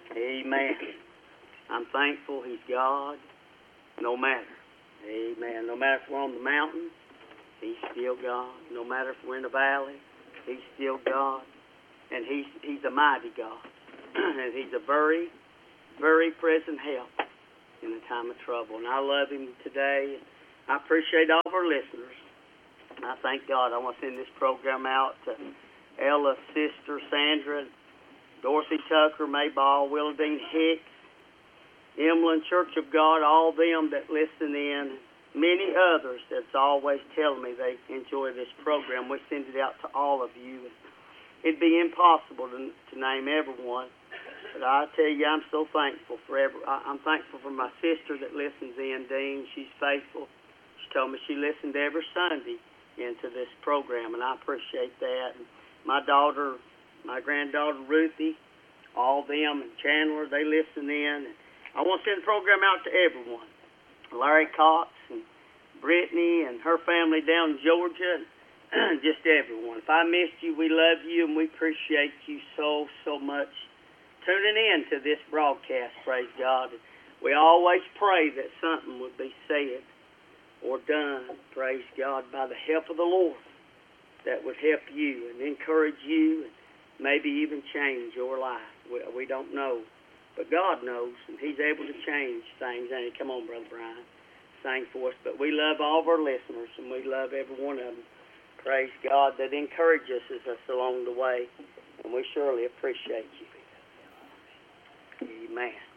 Amen. I'm thankful He's God no matter. Amen. No matter if we're on the mountain, He's still God. No matter if we're in the valley, He's still God. And He's a mighty God. And He's a very, very present help in the time of trouble. And I love Him today. I appreciate all of our listeners. I thank God. I want to send this program out to Ella's sister, Sandra, Dorothy Tucker, Mayball, Willadine Hicks, Emlyn, Church of God, all them that listen in, many others that's always telling me they enjoy this program. We send it out to all of you. It'd be impossible to name everyone, but I tell you, I'm so thankful for I'm thankful for my sister that listens in, Dean. She's faithful. She told me she listened every Sunday into this program, and I appreciate that. And my daughter, my granddaughter Ruthie, all them, and Chandler, they listen in. I want to send the program out to everyone. Larry Cox and Brittany and her family down in Georgia, and just everyone. If I missed you, we love you, and we appreciate you so, so much tuning in to this broadcast, praise God. We always pray that something would be said or done, praise God, by the help of the Lord that would help you and encourage you and maybe even change your life. We don't know, but God knows, and He's able to change things. And come on, Brother Brian, sing for us. But we love all of our listeners, and we love every one of them. Praise God, that encourages us along the way, and we surely appreciate you. Amen.